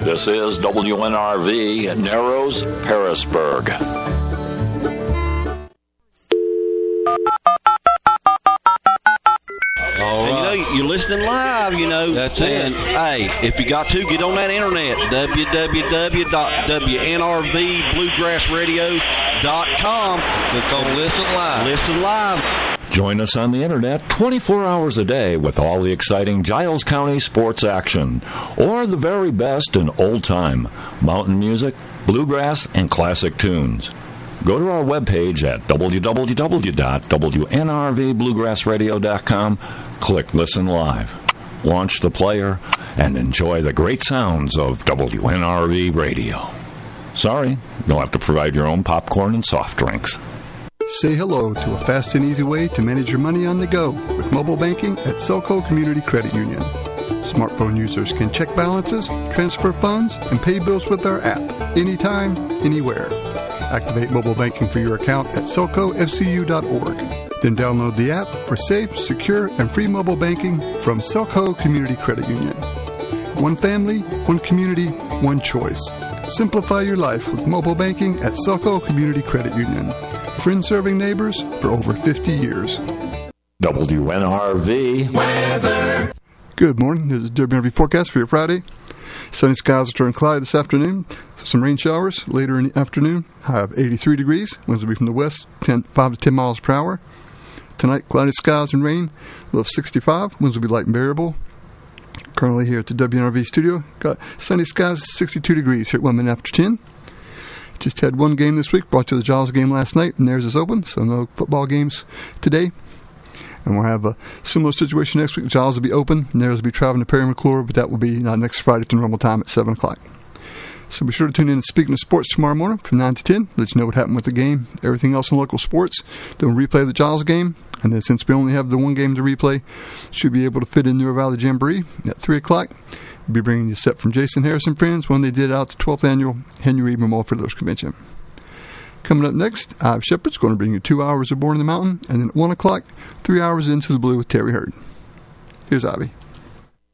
This is WNRV, Narrows, Pearisburg. All right. You're listening live, That's it. Hey, if you got to, get on that internet, www.WNRVBluegrassradio.com. Click on Listen Live. Listen live. Join us on the internet 24 hours a day with all the exciting Giles County sports action, or the very best in old-time mountain music, bluegrass, and classic tunes. Go to our webpage at www.WNRVBluegrassradio.com, click Listen Live, launch the player, and enjoy the great sounds of WNRV Radio. Sorry, you'll have to provide your own popcorn and soft drinks. Say hello to a fast and easy way to manage your money on the go with mobile banking at Selco Community Credit Union. Smartphone users can check balances, transfer funds, and pay bills with our app anytime, anywhere. Activate mobile banking for your account at selcofcu.org. Then download the app for safe, secure, and free mobile banking from Selco Community Credit Union. One family, one community, one choice. Simplify your life with mobile banking at Selco Community Credit Union. Friends serving neighbors for over 50 years. WNRV weather. Good morning. There's a WNRV forecast for your Friday. Sunny skies will turn cloudy this afternoon. Some rain showers later in the afternoon. High of 83 degrees. Winds will be from the west, 5 to 10 miles per hour. Tonight, cloudy skies and rain. Low of 65. Winds will be light and variable. Currently here at the WNRV studio. Got sunny skies, 62 degrees here at 1 minute after 10. Just had one game this week. Brought you the Giles game last night, and theirs is open. So no football games today. And we'll have a similar situation next week. Giles will be open, and theirs will be traveling to Perry McClure, but that will be next Friday at the normal time at 7 o'clock. So be sure to tune in to Speaking of Sports tomorrow morning from 9 to 10. Let you know what happened with the game, everything else in local sports. Then we'll replay the Giles game. And then since we only have the one game to replay, should be able to fit in New Valley Jamboree at 3 o'clock. We'll be bringing you a set from Jason Harrison Friends when they did out the 12th Annual Henry Reed Memorial Fiddlers Convention. Coming up next, Ive Shepherd's going to bring you 2 hours of Born in the Mountain, and then at 1 o'clock, 3 hours into the Blue with Terry Hurd. Here's Ivy.